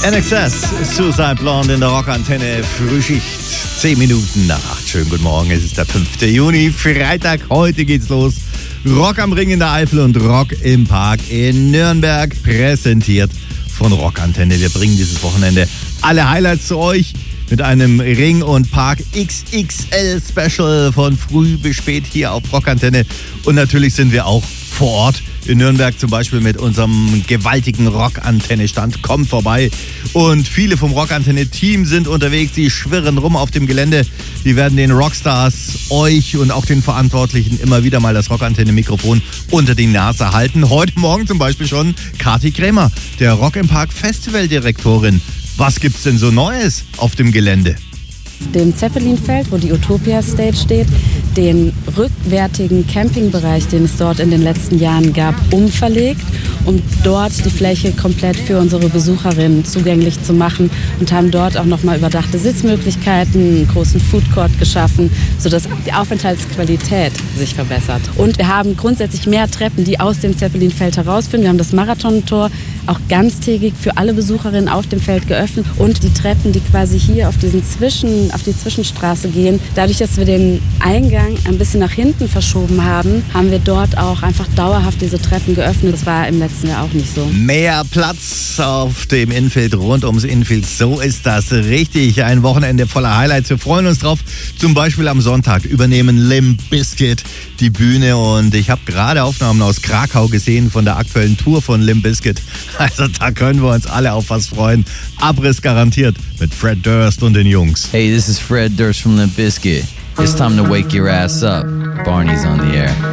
NXS, Suicide Blonde in der Rockantenne, Frühschicht, 10 Minuten nach 8. Schönen guten Morgen, es ist der 5. Juni, Freitag, heute geht's los. Rock am Ring in der Eifel und Rock im Park in Nürnberg, präsentiert von Rockantenne. Wir bringen dieses Wochenende alle Highlights zu euch mit einem Ring und Park XXL Special von früh bis spät hier auf Rockantenne. Und natürlich sind wir auch vor Ort in Nürnberg, zum Beispiel mit unserem gewaltigen Rockantenne-Stand. Kommt vorbei. Und viele vom Rockantenne-Team sind unterwegs, die schwirren rum auf dem Gelände. Die werden den Rockstars, euch und auch den Verantwortlichen immer wieder mal das Rockantenne-Mikrofon unter die Nase halten. Heute Morgen zum Beispiel schon Kathi Krämer, der Rock im Park Festivaldirektorin. Was gibt's denn so Neues auf dem Gelände? Dem Zeppelinfeld, wo die Utopia Stage steht, den rückwärtigen Campingbereich, den es dort in den letzten Jahren gab, umverlegt, um dort die Fläche komplett für unsere Besucherinnen zugänglich zu machen und haben dort auch nochmal überdachte Sitzmöglichkeiten, einen großen Foodcourt geschaffen, sodass die Aufenthaltsqualität sich verbessert. Und wir haben grundsätzlich mehr Treppen, die aus dem Zeppelinfeld herausführen. Wir haben das Marathontor auch ganztägig für alle Besucherinnen auf dem Feld geöffnet und die Treppen, die quasi hier auf die Zwischenstraße gehen. Dadurch, dass wir den Eingang ein bisschen nach hinten verschoben haben, haben wir dort auch einfach dauerhaft diese Treppen geöffnet. Das war im letzten Jahr auch nicht so. Mehr Platz auf dem Infield, rund ums Infield, so ist das richtig. Ein Wochenende voller Highlights. Wir freuen uns drauf. Zum Beispiel am Sonntag übernehmen Limp Bizkit die Bühne und ich habe gerade Aufnahmen aus Krakau gesehen von der aktuellen Tour von Limp Bizkit. Also da können wir uns alle auf was freuen. Abriss garantiert mit Fred Durst und den Jungs. Hey, this is Fred Durst from Limp Bizkit. It's time to wake your ass up. Barney's on the air.